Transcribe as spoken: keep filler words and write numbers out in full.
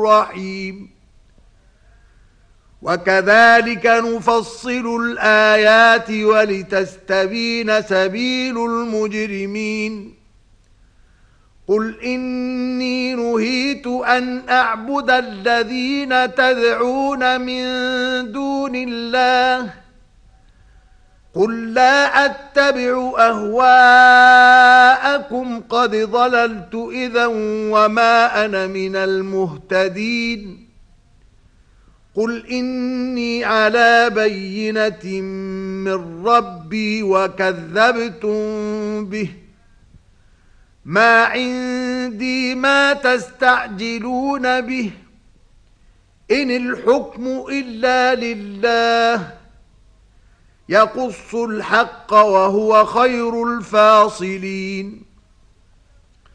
رحيم وكذلك نفصل الآيات ولتستبين سبيل المجرمين قل إني نهيت أن أعبد الذين تدعون من دون الله قل لا أتبع أهواءكم قد ضللت إذا وما أنا من المهتدين قل إني على بينة من ربي وكذبتم به ما عندي ما تستعجلون به إن الحكم إلا لله يقص الحق وهو خير الفاصلين